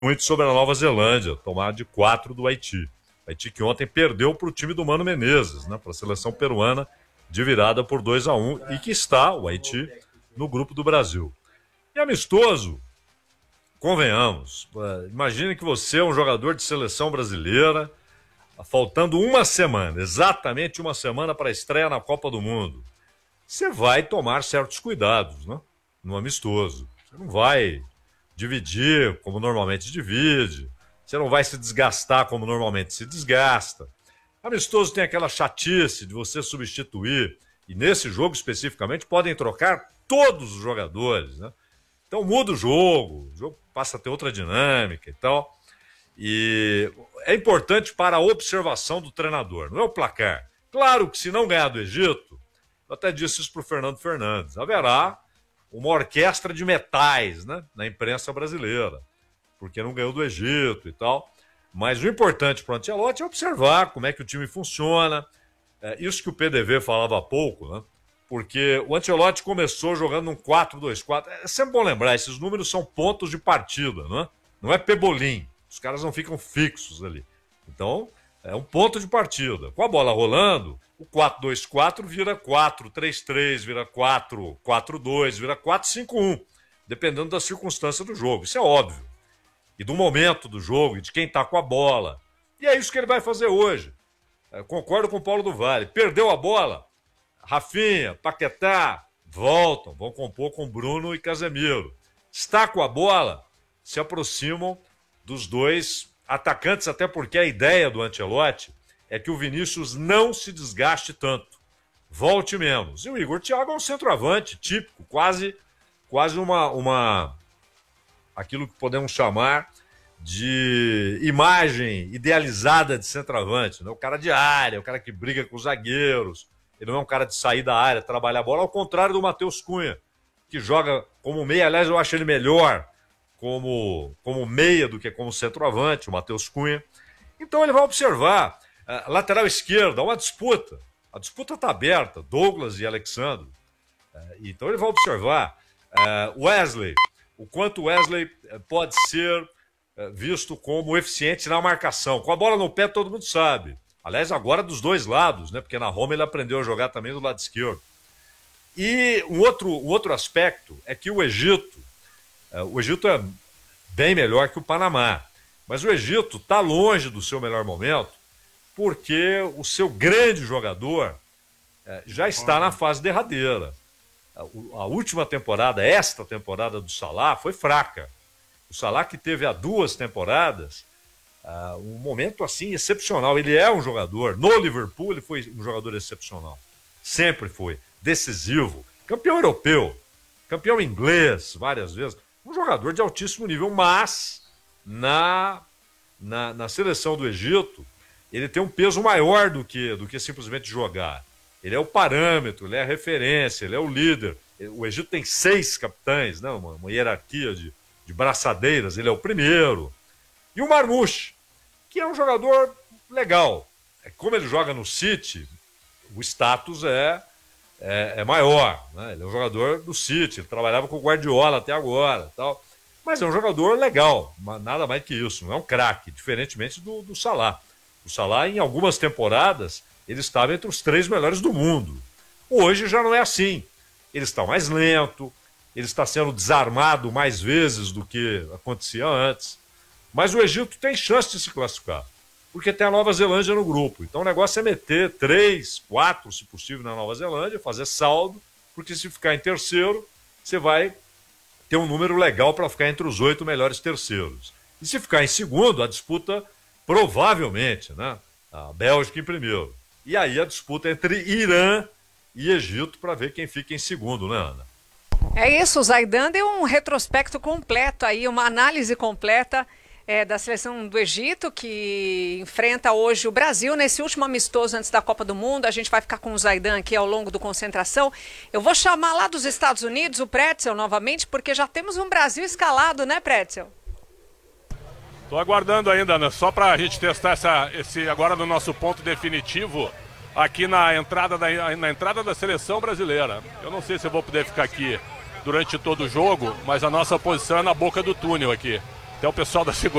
muito sobre a Nova Zelândia, tomar de 4 do Haiti. O Haiti que ontem perdeu para o time do Mano Menezes, né, para a seleção peruana, de virada por 2-1, e que está, o Haiti, no grupo do Brasil. E amistoso, convenhamos, imagine que você é um jogador de seleção brasileira, faltando uma semana, exatamente uma semana para a estreia na Copa do Mundo. Você vai tomar certos cuidados, né, no amistoso. Você não vai dividir como normalmente divide, você não vai se desgastar como normalmente se desgasta. Amistoso tem aquela chatice de você substituir, e nesse jogo especificamente podem trocar todos os jogadores, né? Então muda o jogo passa a ter outra dinâmica e tal. E é importante para a observação do treinador, não é o placar. Claro que se não ganhar do Egito, eu até disse isso para o Fernando Fernandes, haverá uma orquestra de metais, né, na imprensa brasileira, porque não ganhou do Egito e tal. Mas o importante para o Ancelotti é observar como é que o time funciona. Isso que o PDV falava há pouco, né? Porque o Ancelotti começou jogando num 4-2-4. É sempre bom lembrar, esses números são pontos de partida, né? Não é pebolim. Os caras não ficam fixos ali. Então, é um ponto de partida. Com a bola rolando, o 4-2-4 vira 4-3-3, vira 4-4-2, vira 4-5-1, dependendo da circunstância do jogo. Isso é óbvio. E do momento do jogo, e de quem está com a bola. E é isso que ele vai fazer hoje. Concordo com o Paulo do Vale. Perdeu a bola, Rafinha, Paquetá, voltam, vão compor com Bruno e Casemiro. Está com a bola, se aproximam dos dois atacantes, até porque a ideia do Ancelotti é que o Vinícius não se desgaste tanto, volte menos. E o Igor Thiago é um centroavante típico, quase aquilo que podemos chamar de imagem idealizada de centroavante, né? O cara de área, o cara que briga com os zagueiros, ele não é um cara de sair da área, trabalhar a bola, ao contrário do Matheus Cunha, que joga como meia. Aliás, eu acho ele melhor como meia do que como centroavante, o Matheus Cunha. Então ele vai observar. Lateral esquerda, uma disputa. A disputa está aberta, Douglas e Alexandre. Então ele vai observar. Wesley, o quanto Wesley pode ser visto como eficiente na marcação. Com a bola no pé, todo mundo sabe. Aliás, agora dos dois lados, né? Porque na Roma ele aprendeu a jogar também do lado esquerdo. E um outro aspecto é que o Egito é bem melhor que o Panamá. Mas o Egito está longe do seu melhor momento porque o seu grande jogador já está na fase derradeira. A última temporada, esta temporada do Salah, foi fraca. O Salah, que teve há 2 temporadas um momento assim excepcional. Ele é um jogador, no Liverpool ele foi um jogador excepcional. Sempre foi, decisivo, campeão europeu, campeão inglês várias vezes. Um jogador de altíssimo nível, mas na seleção do Egito ele tem um peso maior do que simplesmente jogar. Ele é o parâmetro, ele é a referência, ele é o líder. O Egito tem 6 capitães, né? uma hierarquia de braçadeiras, ele é o primeiro. E o Marmoush, que é um jogador legal. Como ele joga no City, o status é maior, né? Ele é um jogador do City, ele trabalhava com o Guardiola até agora, tal. Mas é um jogador legal, nada mais que isso, não é um craque, diferentemente do Salah. O Salah, em algumas temporadas, ele estava entre os 3 melhores do mundo. Hoje já não é assim. Ele está mais lento, ele está sendo desarmado mais vezes do que acontecia antes. Mas o Egito tem chance de se classificar, porque tem a Nova Zelândia no grupo. Então o negócio é meter 3, 4, se possível, na Nova Zelândia, fazer saldo, porque se ficar em terceiro, você vai ter um número legal para ficar entre os 8 melhores terceiros. E se ficar em segundo, a disputa provavelmente, né? A Bélgica em primeiro. E aí a disputa entre Irã e Egito para ver quem fica em segundo, né, Ana? É isso, o Zaidan deu um retrospecto completo aí, uma análise completa da seleção do Egito, que enfrenta hoje o Brasil nesse último amistoso antes da Copa do Mundo. A gente vai ficar com o Zaidan aqui ao longo do Concentração. Eu vou chamar lá dos Estados Unidos o Pretzel novamente, porque já temos um Brasil escalado, né, Pretzel? Estou aguardando ainda, Ana, só para a gente testar esse agora no nosso ponto definitivo, aqui na entrada da seleção brasileira. Eu não sei se eu vou poder ficar aqui durante todo o jogo, mas a nossa posição é na boca do túnel aqui. Até o pessoal da segurança